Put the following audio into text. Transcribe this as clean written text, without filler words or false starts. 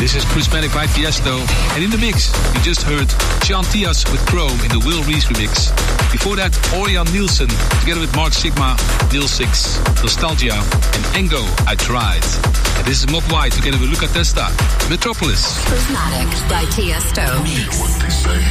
This is Prismatic by Tiesto. And in the mix, you just heard Sean Tias with Chrome in the Will Reese remix. Before that, Orion Nielsen, together with Mark Sigma, Neil Six, Nostalgia, and Engo, I Tried. And this is Mod White together with Luca Testa, Metropolis. Prismatic by Tiesto.